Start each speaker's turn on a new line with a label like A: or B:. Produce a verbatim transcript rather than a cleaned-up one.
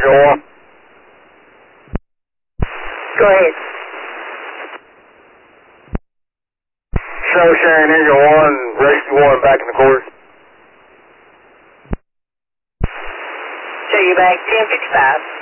A: Engine one.
B: Go ahead.
A: Show Sharon Engine one, Rescue one back in the course.
B: Show you back ten fifty-five.